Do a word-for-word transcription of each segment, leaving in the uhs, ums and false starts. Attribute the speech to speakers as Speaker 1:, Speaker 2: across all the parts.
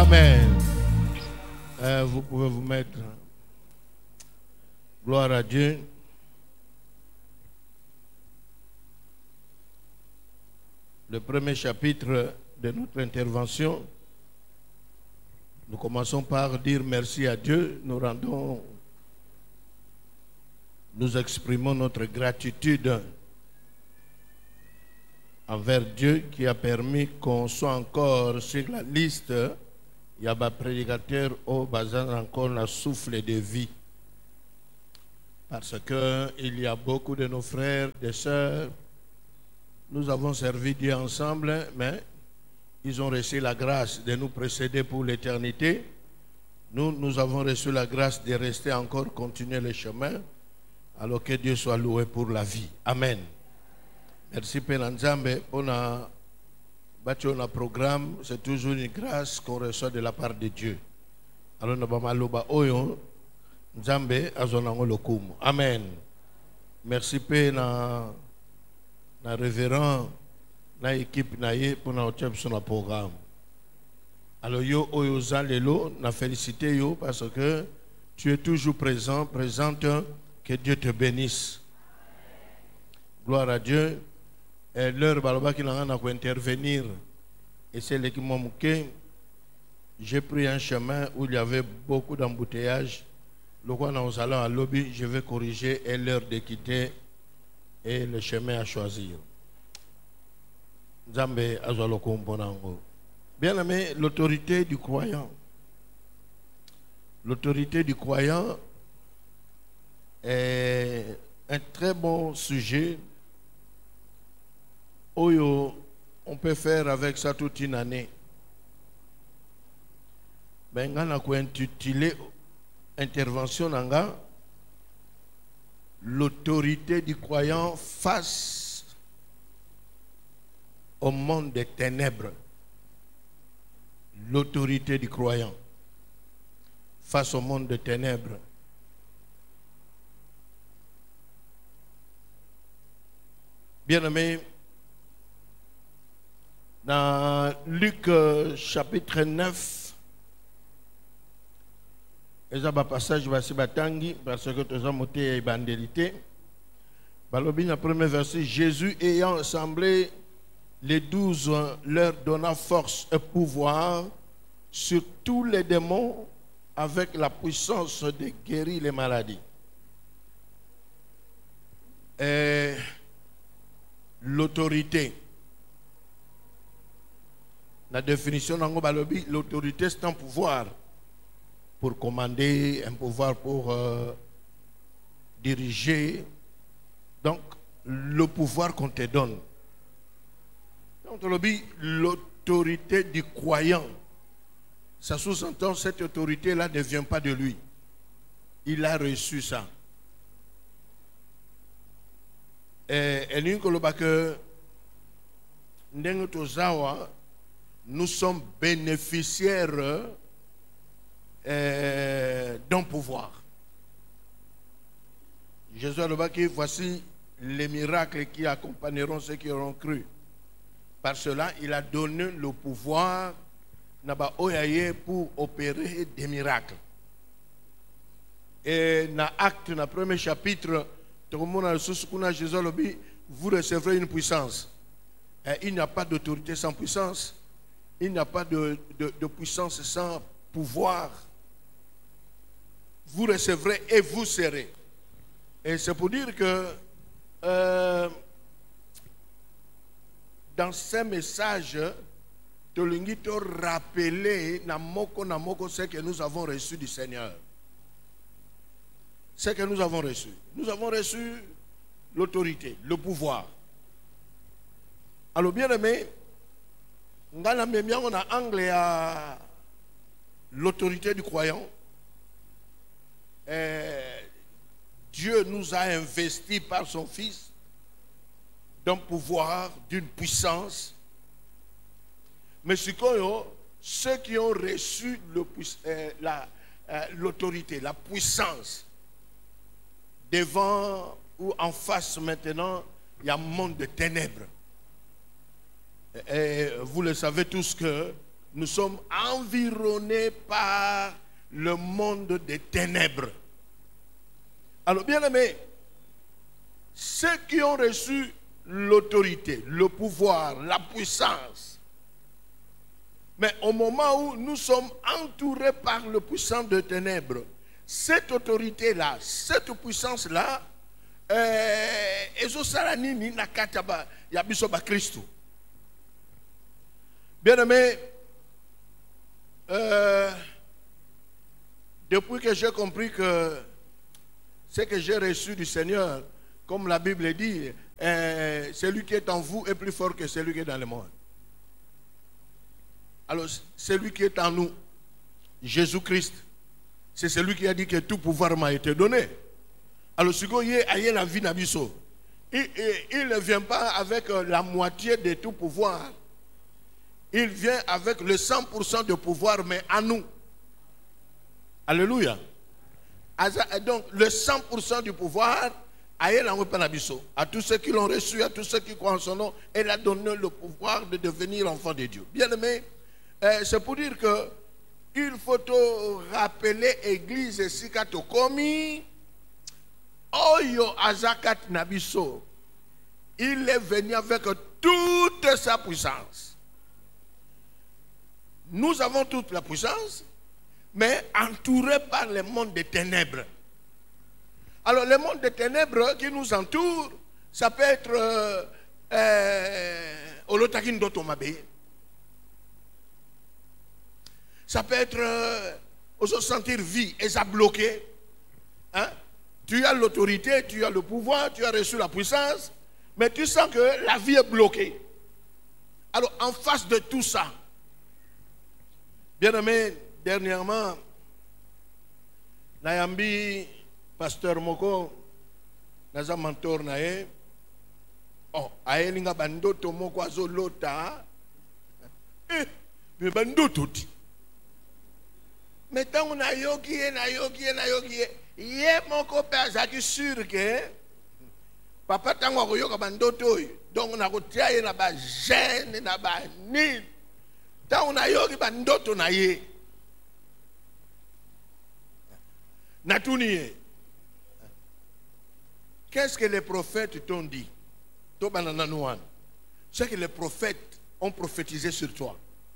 Speaker 1: Amen. Euh, vous pouvez vous mettre. Gloire à Dieu. Le premier chapitre de notre intervention, nous commençons par dire merci à Dieu. Nous rendons, nous exprimons notre gratitude envers Dieu qui a permis qu'on soit encore sur la liste. Il y a un prédicateur au bazar encore le souffle de vie. Parce qu'il y a beaucoup de nos frères, des sœurs, nous avons servi Dieu ensemble, mais ils ont reçu la grâce de nous précéder pour l'éternité. Nous, nous avons reçu la grâce de rester encore, continuer le chemin, alors que Dieu soit loué pour la vie. Amen. Merci Père Nzambe. On a bâti un programme, c'est toujours une grâce qu'on reçoit de la part de Dieu. Alors nous avons oyo Nzambe azonango lokumu. Amen. Merci Père na na révérend na équipe na ye pour na otep sur le programme. Alors yo oyo zalelo na félicité yo parce que tu es toujours présent, présente, que Dieu te bénisse. Gloire à Dieu. Et l'heure baloba qui n'a pas intervenir et c'est l'équipe que j'ai pris un chemin où il y avait beaucoup d'embouteillages. Le quoi nous allons à lobby, je vais corriger et l'heure de quitter et le chemin à choisir. Nzambe azwaloko mbonango. Bien aimé, l'autorité du croyant. L'autorité du croyant est un très bon sujet. Oyo, on peut faire avec ça toute une année. Ben, on a intitulé intervention nanga l'autorité du croyant face au monde des ténèbres. L'autorité du croyant face au monde des ténèbres. Bien-aimés, dans Luc euh, chapitre neuf, il y a un passage parce que tu as monté et bandélité. Dans le premier verset, Jésus ayant assemblé les douze, leur donna force et pouvoir sur tous les démons avec la puissance de guérir les maladies. Et l'autorité. La définition de l'autorité, c'est un pouvoir pour commander, un pouvoir pour euh, diriger. Donc, le pouvoir qu'on te donne. Donc, l'autorité du croyant, ça sous-entend cette autorité-là ne vient pas de lui. Il a reçu ça. Et nous sommes bénéficiaires euh, d'un pouvoir. Jésus a dit, voici les miracles qui accompagneront ceux qui auront cru. Par cela, il a donné le pouvoir pour opérer des miracles. Et dans l'acte, dans le premier chapitre, Jésus a dit, vous recevrez une puissance. Et il n'y a pas d'autorité sans puissance. Il n'y a pas de, de, de puissance sans pouvoir. Vous recevrez et vous serez. Et c'est pour dire que euh, dans ces messages, tu as rappelé namoko namoko ce que nous avons reçu du Seigneur. Ce que nous avons reçu. Nous avons reçu l'autorité, le pouvoir. Alors bien aimé, on a anglais à l'autorité du croyant. Et Dieu nous a investis par son Fils d'un pouvoir, d'une puissance. Mais ceux qui ont reçu l'autorité, la, la puissance, devant ou en face maintenant, il y a un monde de ténèbres. Et vous le savez tous que nous sommes environnés par le monde des ténèbres. Alors, bien aimés, ceux qui ont reçu l'autorité, le pouvoir, la puissance, mais au moment où nous sommes entourés par le puissant de ténèbres, cette autorité-là, cette puissance-là, bien aimé, euh, depuis que j'ai compris que ce que j'ai reçu du Seigneur, comme la Bible dit, euh, celui qui est en vous est plus fort que celui qui est dans le monde. Alors, celui qui est en nous, Jésus-Christ, c'est celui qui a dit que tout pouvoir m'a été donné. Alors, ce qu'il y a la vie n'abisso, il ne vient pas avec la moitié de tout pouvoir. Il vient avec le cent pour cent de pouvoir, mais à nous. Alléluia. Donc, le cent pour cent du pouvoir, à tous ceux qui l'ont reçu, à tous ceux qui croient en son nom, elle a donné le pouvoir de devenir enfant de Dieu. Bien aimé, euh, c'est pour dire que il faut te rappeler l'église Sikato Komi, Oyo Azakat Nabiso. Il est venu avec toute sa puissance. Nous avons toute la puissance, mais entourés par le monde des ténèbres. Alors, le monde des ténèbres qui nous entoure, ça peut être euh, euh, Olotakin Dotomabe. Ça peut être euh, se sentir vie et ça bloqué. Hein? Tu as l'autorité, tu as le pouvoir, tu as reçu la puissance, mais tu sens que la vie est bloquée. Alors, en face de tout ça, bien aimé, dernièrement, Nayambi, Pasteur Moko, Naza mentor nae, oh, aelinga bandoto moko azolota, eh, mais bandoto ti. Mais tant on a yogi, na yogi, na yogi, yé moko pezaki sûr que papa tango koyoka bandoto, donc on a kotia na ba gêne na ba ni, tant on a yogi bandoto na ye, natuniye. Qu'est-ce que les prophètes t'ont dit? C'est que les prophètes ont prophétisé sur toi.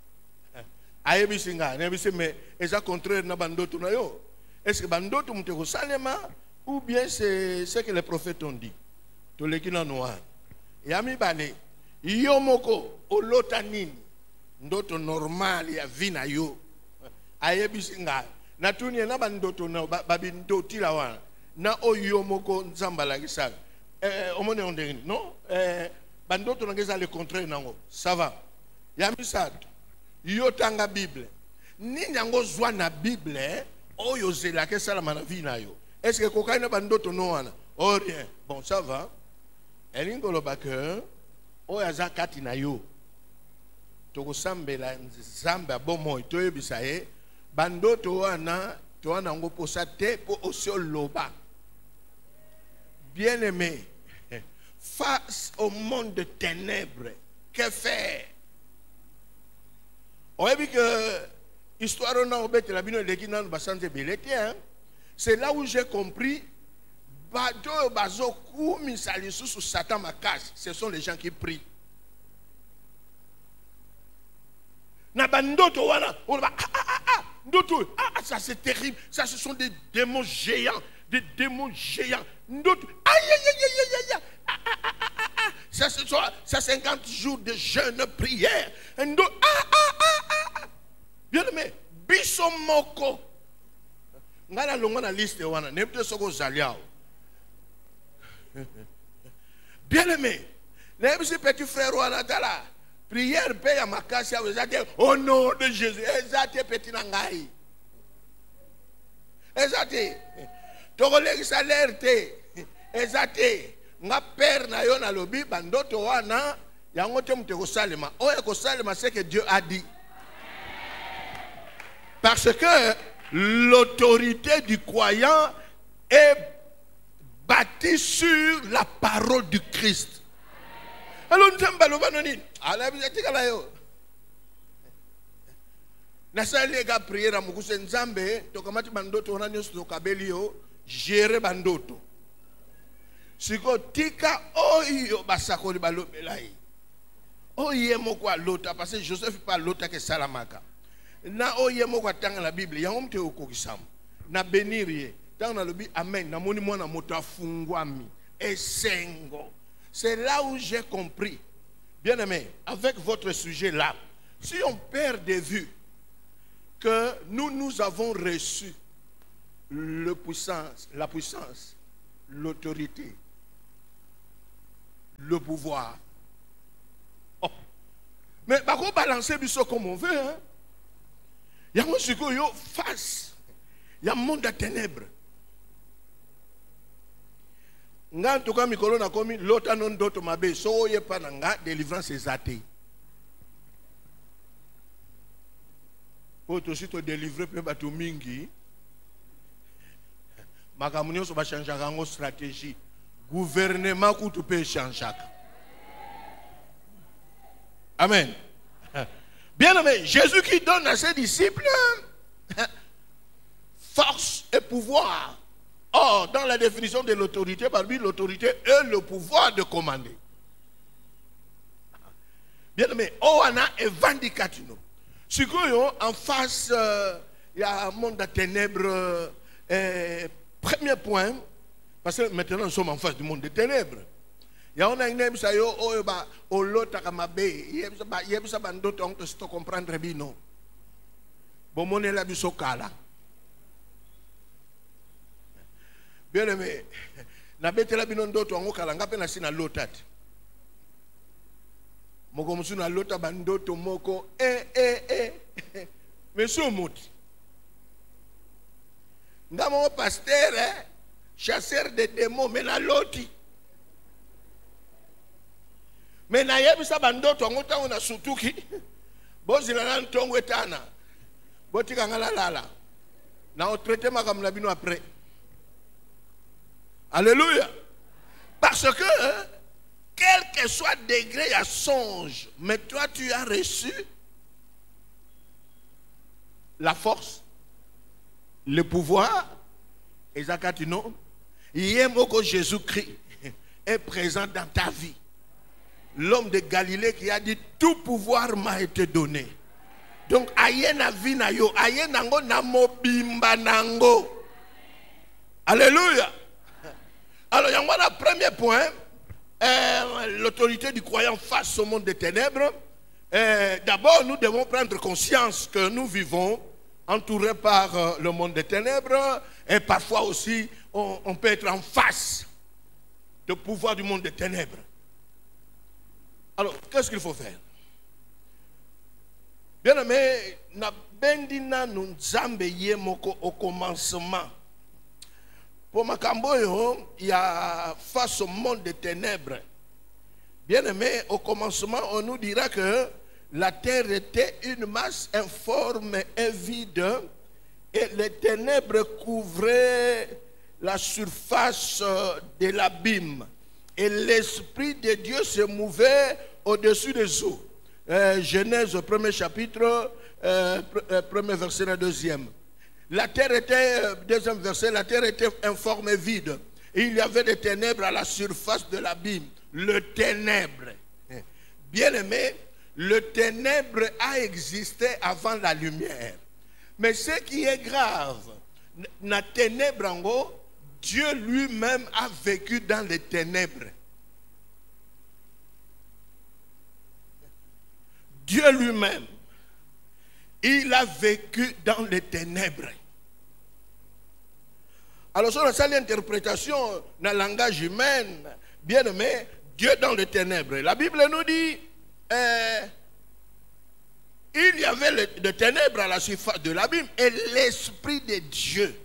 Speaker 1: Mais est-ce contraire na bandoto na yo? Est-ce que bandoto muteko salema ou bien c'est ce que les prophètes ont dit? To lekina noir. Yami bale yo moko olotanini ndoto normal ya vina yo. Ayebisinga natuni na bandoto na babindoti la wana. Na oyo moko nzambala kisaka eh omone ondeni non eh bandoto ngeza le contraire nango ça va yami sato yo tanga bible ni nyango zwa na bible oyo zela ke sala mana vie na yo est-ce que kokaina bandoto no wana oh rien bon ça va elingo lo baker oyo azakati na yo toko sambela nzamba bomo to yebisa ye bandoto wana to wana ngo posa te po osio loba. Bien-aimé, face au monde de ténèbres, que faire? On a vu que l'histoire c'est là où j'ai compris ce sont les gens qui prient. Ça c'est terrible, ça ce sont des démons géants. Des démons géants. D'autres, aïe, aïe, aïe, aïe, aïe, ah, ah, ah, ah, ah. Ça, c'est ça, cinquante jours de jeûne, prière. D'autres, ah, ah, ah, ah. Bien aimé, bisomoko. Ngala longa na liste wana, nepte soko zaliao. Bien aimé, les petits frères wana tala, prière paye à ma casse, au nom de Jésus, ezate petit nangai. Ezate. Tokoleki salaire te ezate nga père na yo na lobi bandoto wana yango te muteko salema oya ko salema c'est que Dieu a dit parce que l'autorité du croyant est bâtie sur la parole du Christ. Alors nous sommes baloba noni ala bizatika la yo nasali ga prière mukuse nzambe tokamati bandoto wana nyonso tokabeli yo gérer bandoto siko tika oyo basakoli balobela ye oye moko alota parce que Joseph pa lota ke salamaka na oye moko atanga la Bible yango mte okokisama na benirie tant na lobi amen na moni mwana moto afungwami esengo. C'est là où j'ai compris, bien aimé, avec votre sujet là, si on perd de vue que nous nous avons reçu le puissance, la puissance, l'autorité, le pouvoir. Oh. Mais par contre, balancer biso comme on veut, hein. Il y a un monsieur qui face, il y a un monde de ténèbres. Nga ntuka mikolo na komi lota non doto mabe so ye pa nga délivrance ezate. Poto si to délivrer pe bato mingi. Makamunyo so ba changer ngo stratégie. Gouvernement kutu pe changer. Amen. Bien aimé, Jésus qui donne à ses disciples force et pouvoir. Or, dans la définition de l'autorité, parmi l'autorité est le pouvoir de commander. Bien aimé, on a un vindicatino. Si en face, il y a un monde de ténèbres. Euh, premier point, parce que maintenant nous sommes en face du monde des ténèbres. Il y a un name ça yo oh ba olota kamabe. Yebsa ba yebsa bandoto on te comprendre bino. Bon mon la bisokala. Bien aimé, na betela bino ndoto ngo kala ngape na sina lotati. Moko musu na lota bandoto moko eh eh eh. Monsieur Mouti. Ngamo pasteur eh, chasseur de démons mais na loti. Mais na yebisa bandoto ngo tango na sutuki. Bozila na ntongo etana. Botika ngala lala. Na on traiter makam bino après. Alléluia. Parce que, quel que soit le degré, il y a songe. Mais toi, tu as reçu la force, le pouvoir. Et Zakatino, Yemoko Jésus-Christ est présent dans ta vie. L'homme de Galilée qui a dit, tout pouvoir m'a été donné. Donc, aye na vi na yo, aye nango na mobimba nango. Alléluia. Alors, il y a un premier point, euh, l'autorité du croyant face au monde des ténèbres. Euh, D'abord, nous devons prendre conscience que nous vivons entourés par euh, le monde des ténèbres et parfois aussi, on, on peut être en face du pouvoir du monde des ténèbres. Alors, qu'est-ce qu'il faut faire? Bien aimé, na bendina nunzambe yemoko au commencement. Pour Makamboyo, il y a face au monde des ténèbres. Bien aimé, au commencement, on nous dira que la terre était une masse informe et vide et les ténèbres couvraient la surface de l'abîme. Et l'Esprit de Dieu se mouvait au-dessus des eaux. Euh, Genèse, premier chapitre, euh, premier verset, le deuxième. La terre était, deuxième verset, la terre était informe et vide. Et il y avait des ténèbres à la surface de l'abîme. Le ténèbre. Bien aimé, le ténèbre a existé avant la lumière. Mais ce qui est grave, la ténèbre en haut, Dieu lui-même a vécu dans les ténèbres. Dieu lui-même, il a vécu dans les ténèbres. Alors, sur la salle d'interprétation, dans le langage humain, bien aimé, Dieu dans les ténèbres. La Bible nous dit, euh, il y avait des ténèbres à la surface de l'abîme et l'Esprit de Dieu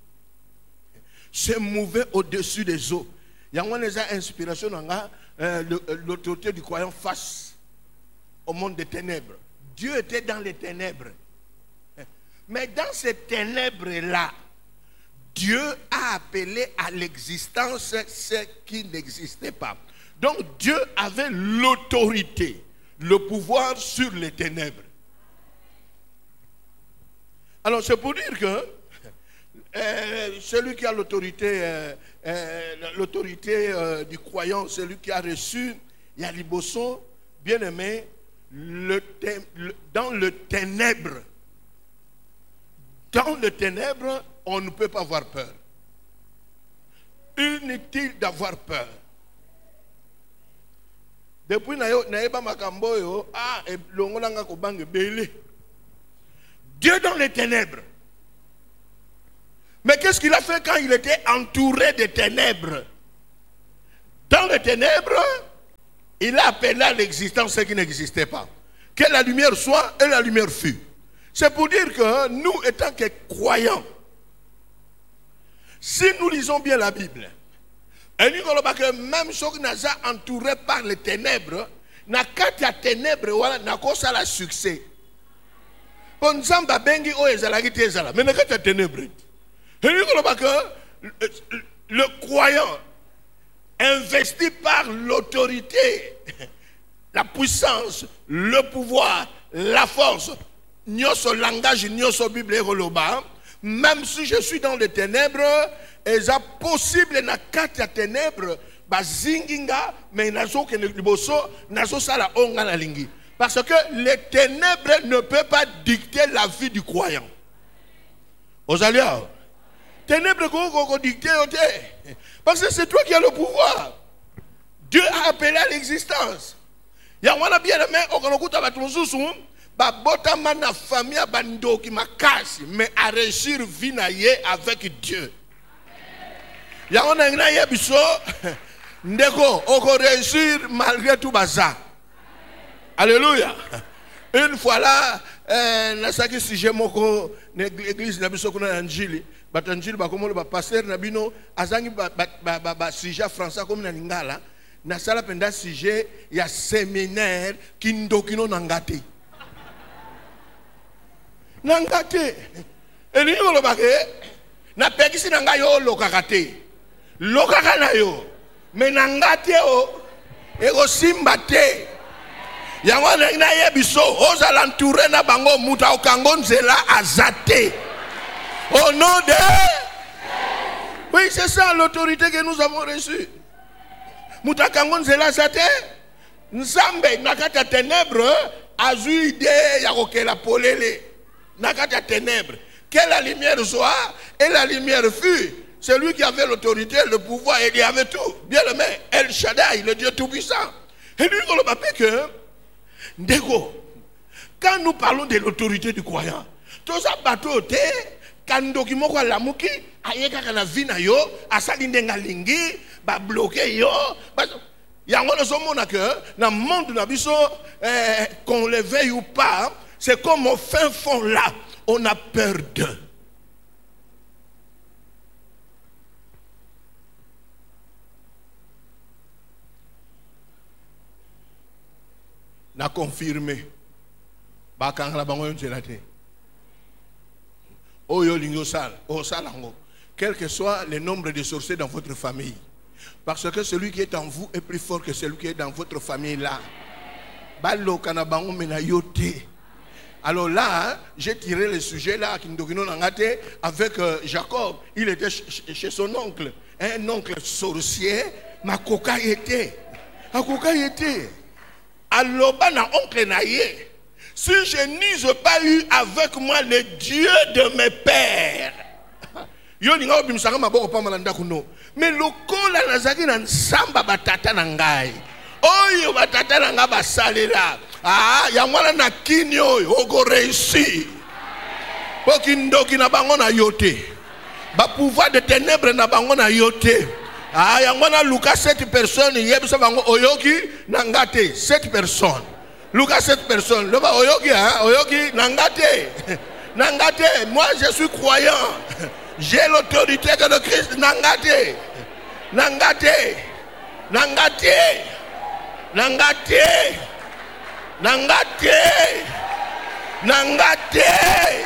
Speaker 1: se mouvait au-dessus des eaux. Il y a une inspiration dans l'autorité du croyant face au monde des ténèbres. Dieu était dans les ténèbres. Mais dans ces ténèbres-là, Dieu a appelé à l'existence ce qui n'existait pas. Donc Dieu avait l'autorité, le pouvoir sur les ténèbres. Alors c'est pour dire que euh, celui qui a l'autorité, euh, euh, l'autorité euh, du croyant, celui qui a reçu Yaliboso, bien aimé, le, le, dans le ténèbre, dans le ténèbre, on ne peut pas avoir peur. Inutile d'avoir peur. Depuis naïba makamboyo, ah, et l'ongolanga kobange belé. Dieu dans les ténèbres. Mais qu'est-ce qu'il a fait quand il était entouré de ténèbres? Dans les ténèbres, il a appelé à l'existence ce qui n'existait pas. Que la lumière soit et la lumière fut. C'est pour dire que nous, étant que croyants, si nous lisons bien la Bible, et nous voyons que même ceux qui sont entourés par les ténèbres, na kati ya ténèbres wala na kosa la succès. Bon nzamba bengi o ezalaki te ezala, mais na kati ya ténèbres. Et nous voyons que le croyant investi par l'autorité, la puissance, le pouvoir, la force, nyoso langage, nyoso Bible ekoloba, même si je suis dans les ténèbres, et c'est possible na kati ya ténèbres, ba zinginga, mais nazo ke liboso, nazo sala onga na lingi. Parce que les ténèbres ne peuvent pas dicter la vie du croyant. Osalia, ténèbres ko dicter ote. Parce que c'est toi qui as le pouvoir. Dieu a appelé à l'existence. Ya wana bien aimé, okonokuta batumususu, ba botama na famille bandoki makasi, mais à réussir vie na ye avec Dieu. Ya wana ngina ye biso, ndeko oko réussir malgré tout baza. Alléluia. Une fois là, euh, nasaki sujet moko l'église na biso kuna anjili, batanjili bakomolo ba pasteur na bino azangi ba ba ba, ba sujet français comme na lingala, na sala penda sujet ya séminaire kindokino nangate. Nangate. Eli ngolo bake na pekisi nanga yo lokakate. Lokaka na yo. Mais nangate o ego simba te. Yango na yebiso oza l'entouré na bango muta okango nzela azate. Au nom de... Oui, c'est ça l'autorité que nous avons reçue. Muta kango nzela azate. Nzambe nakata ténèbres azu idée ya kokela polele. Nakata ténèbres. Que la lumière soit et la lumière fut. Celui qui avait l'autorité, le pouvoir, et il avait tout. Bien aimé, El Shaddai, le Dieu tout-puissant. Et lui, on le rappelle que, Ndego, quand nous parlons de l'autorité du croyant, tout ça bateau te, quand nous avons la mouki, ayeka kana vina yo, asali ndenga lingi, ba bloqué yo, il y a un que dans le monde qu'on le veuille ou pas, c'est comme au fin fond là, on a peur d'eux. Na confirmé bakanga la bango yonzelate oyo lingo sal o salango quel que soit le nombre de sorciers dans votre famille, parce que celui qui est en vous est plus fort que celui qui est dans votre famille là. Balo kana bango mena yote. Alors là, j'ai tiré le sujet là avec euh, Jacob. Il était chez son oncle, un oncle sorcier, ma coca était. Ma coca était. Alors, na oncle naïe, si je n'use pas eu avec moi le Dieu de mes pères, mais le col à Nazaki n'a samba batata nangai. Oh, batata nanga basalela. Ah, yamwana na kinyo ogo réussi. Pokindo ki na bango na yote. Ba pouvoir de ténèbres na bango na yote. Ah, yamwana Lucas sept personnes yebisa bango oyoki nangate sept personnes. Lucas sept personnes. Le ba oyoki hein, oyoki nangate. Nangate, moi je suis croyant. J'ai l'autorité de le Christ nangate. Nangate. Nangate. Nangate. Nangate. Nangate.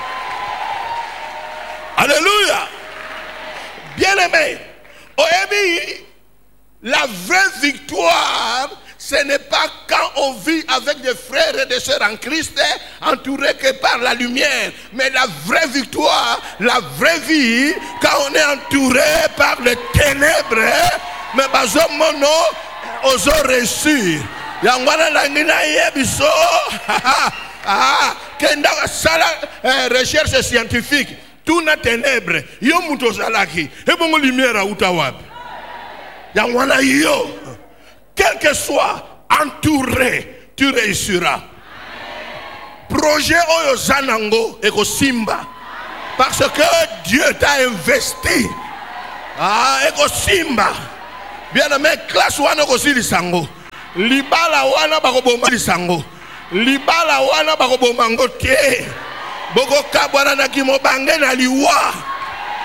Speaker 1: Alléluia. Bien-aimé, la vraie victoire, ce n'est pas quand quand on vit avec des frères et des sœurs en Christ, entourés que par la lumière. Mais la vraie victoire, la vraie vie, quand on est entouré par les ténèbres, mais bazo mono, oso réussir. Yangwana langina yebiso, ah, kenda sala recherche scientifique, tout na ténèbres, yo muto salaki, et bon lumière auta wapi. Yangwana yo, quel que soit entouré, tu réussiras. Projet oyo zanango eko simba, parce que Dieu t'a investi. Ah, eko simba. Bien aimé, classe wana ko sili sango. Libala wana bako bomba lisango. Libala wana bako bomba ngote. Boko kabwana na kimo bange na liwa.